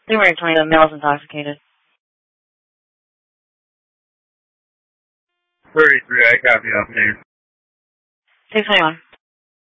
Numerator 20, the male is intoxicated. 33, I copy, officer. 621.